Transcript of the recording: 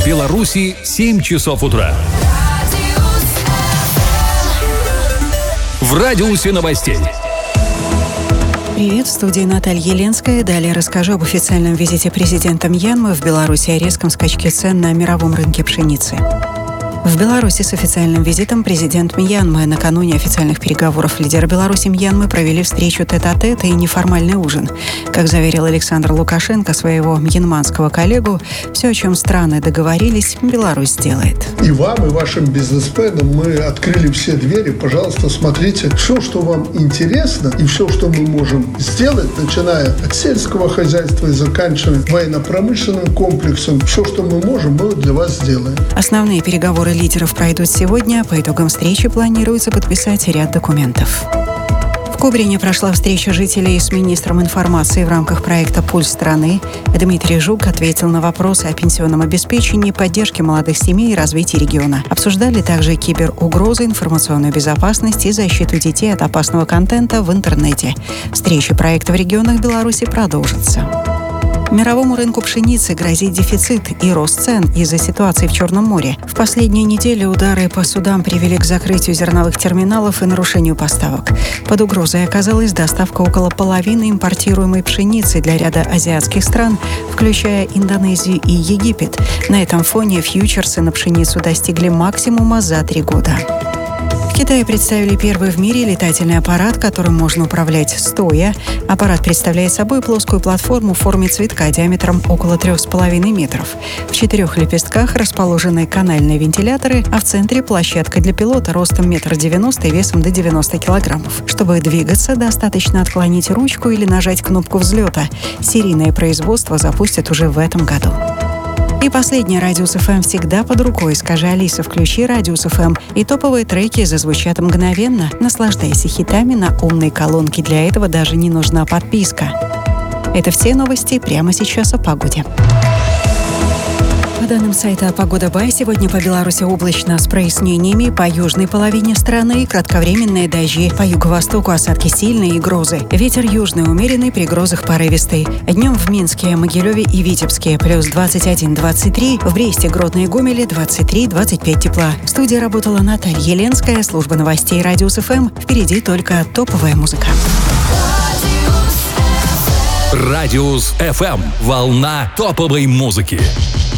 Беларуси 7 часов утра. В радиусе новостей. Привет, в студии Наталья Еленская. Далее расскажу об официальном визите президента Мьянмы в Беларусь и о резком скачке цен на мировом рынке пшеницы. В Беларуси с официальным визитом президент Мьянмы. Накануне официальных переговоров лидеры Беларуси и Мьянмы провели встречу тет-а-тет и неформальный ужин. Как заверил Александр Лукашенко своего мьянманского коллегу, все, о чем страны договорились, Беларусь сделает. И вам, и вашим бизнесменам мы открыли все двери. Пожалуйста, смотрите все, что вам интересно, и все, что мы можем сделать, начиная от сельского хозяйства и заканчивая военно-промышленным комплексом. Все, что мы можем, мы для вас сделаем. Основные переговоры лидеров пройдут сегодня. По итогам встречи планируется подписать ряд документов. В Кубрине прошла встреча жителей с министром информации в рамках проекта «Пульс страны». Дмитрий Жук ответил на вопросы о пенсионном обеспечении, поддержке молодых семей и развитии региона. Обсуждали также киберугрозы, информационную безопасность и защиту детей от опасного контента в интернете. Встречи проекта в регионах Беларуси продолжатся. Мировому рынку пшеницы грозит дефицит и рост цен из-за ситуации в Черном море. В последние недели удары по судам привели к закрытию зерновых терминалов и нарушению поставок. Под угрозой оказалась доставка около половины импортируемой пшеницы для ряда азиатских стран, включая Индонезию и Египет. На этом фоне фьючерсы на пшеницу достигли максимума за 3 года. В Китае представили первый в мире летательный аппарат, которым можно управлять стоя. Аппарат представляет собой плоскую платформу в форме цветка диаметром около 3,5 метров. В 4 лепестках расположены канальные вентиляторы, а в центре площадка для пилота ростом 1,90 м и весом до 90 килограммов. Чтобы двигаться, достаточно отклонить ручку или нажать кнопку взлета. Серийное производство запустят уже в этом году. И последнее. Радиус ФМ всегда под рукой. Скажи, Алиса, включи Радиус ФМ. И топовые треки зазвучат мгновенно. Наслаждайся хитами на умной колонке. Для этого даже не нужна подписка. Это все новости прямо сейчас о погоде. По данным сайта «Погода Бай», сегодня по Беларуси облачно с прояснениями, по южной половине страны кратковременные дожди, по юго-востоку осадки сильные и грозы. Ветер южный умеренный, при грозах порывистый. Днем в Минске, Могилеве и Витебске плюс 21-23, в Бресте, Гродно и Гомеле 23-25 тепла. В студии работала Наталья Еленская, служба новостей Радиус ФМ. Впереди только топовая музыка. Радиус ФМ. Волна топовой музыки.